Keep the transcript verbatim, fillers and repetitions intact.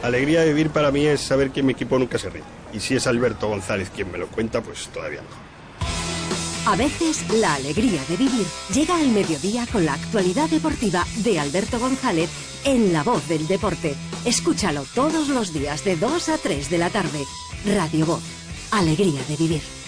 Alegría de vivir para mí es saber que mi equipo nunca se rinde. Y si es Alberto González quien me lo cuenta, pues todavía mejor. A veces, la alegría de vivir llega al mediodía con la actualidad deportiva de Alberto González en La Voz del Deporte. Escúchalo todos los días de dos a tres de la tarde. Radio Voz. Alegría de vivir.